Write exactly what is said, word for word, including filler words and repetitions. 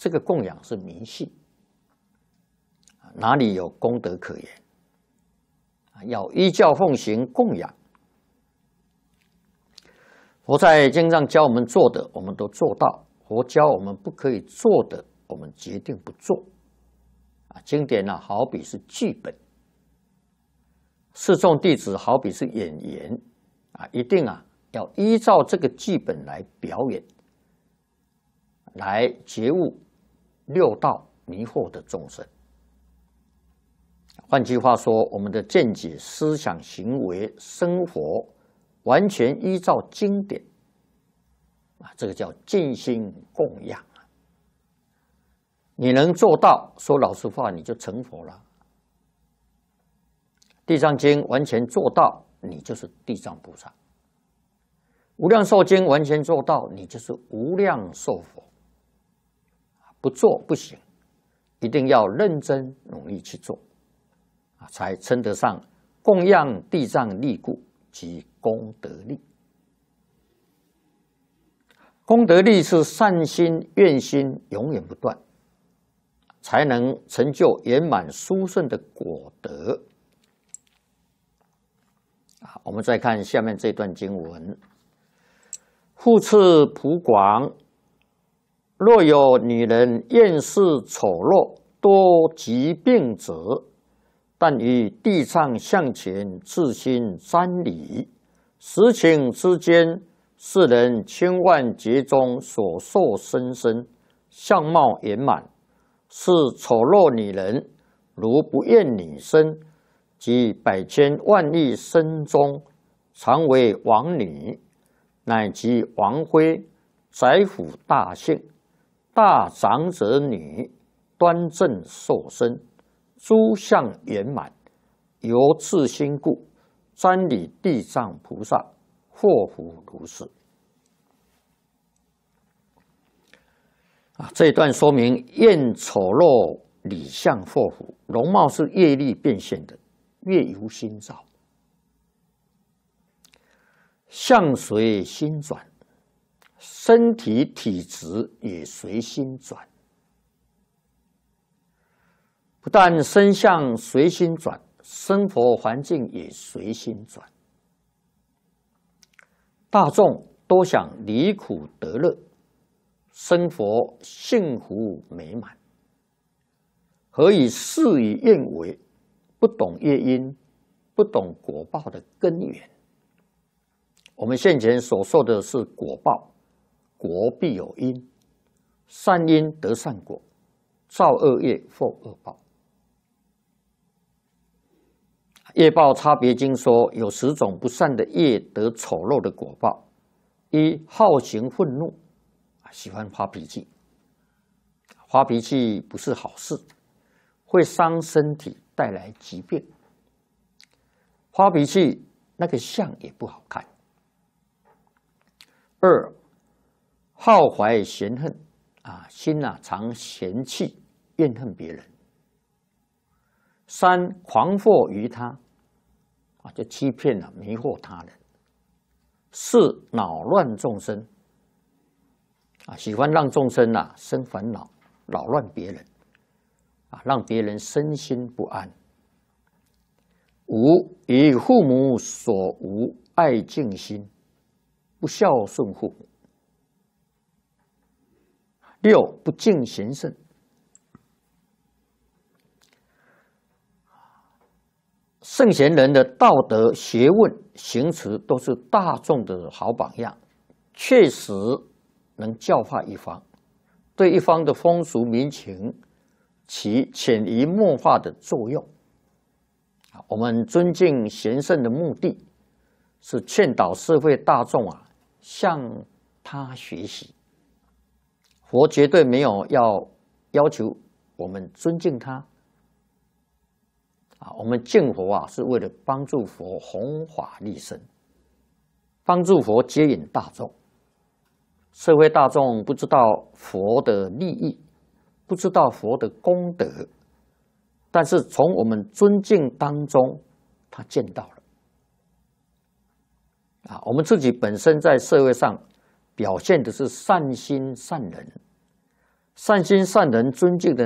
这个供养是迷信，哪里有功德可言？要依教奉行供养。佛在经上教我们做的，我们都做到；佛教我们不可以做的，我们决定不做。啊，经典呢，好比是剧本；示众弟子好比是演员，啊，一定啊要依照这个剧本来表演，来觉悟六道迷惑的众生。换句话说，我们的见解、思想、行为、生活，完全依照经典，啊，这个叫尽心供养啊。你能做到，说老实话，你就成佛了。地藏经完全做到，你就是地藏菩萨；无量寿经完全做到，你就是无量寿佛。不做不行，一定要认真努力去做，啊，才称得上供养地藏力故及功德力。功德力是善心、愿心永远不断，才能成就圆满殊胜的果德。啊，我们再看下面这段经文：复次普广，若有女人厌世丑陋、多疾病者，但于地藏像前自心瞻礼，实情之间，世人千万劫中所受生身，相貌圆满，是丑陋女人，如不厌女身，及百千万亿身中，常为王女，乃及王妃、宰府大姓、大长者女，端正受身，诸相圆满，由自心故，瞻礼地藏菩萨，祸福如是。啊，这一段说明厌丑陋理相祸福，容貌是业力变现的，业由心造，相随心转，身体体质也随心转。不但身相随心转，生活环境也随心转。大众都想离苦得乐，生活幸福美满，何以事与愿违？不懂业因，不懂果报的根源。我们现前所受的是果报，果必有因，善因得善果，造恶业受恶报。业报差别经说，有十种不善的业得丑陋的果报：一、好行愤怒，喜欢发脾气。发脾气不是好事，会伤身体，带来疾病。发脾气那个相也不好看。二、好怀嫌恨，啊，心啊常嫌弃、怨恨别人。三、狂惑于他，啊，就欺骗了、迷惑他人。四、恼乱众生，啊，喜欢让众生啊生烦恼，扰乱别人，啊，让别人身心不安。五、以父母所无爱敬心，不孝顺父母。六、不敬贤圣。圣贤人的道德、学问、行持都是大众的好榜样，确实能教化一方，对一方的风俗民情起潜移默化的作用。我们尊敬贤圣的目的是劝导社会大众啊向他学习。佛绝对没有要要求我们尊敬他啊，我们敬佛啊是为了帮助佛弘法利生，帮助佛接引大众。社会大众不知道佛的利益，不知道佛的功德，但是从我们尊敬当中，他见到了。啊，我们自己本身在社会上表现的是善心善人， 善心善人尊敬的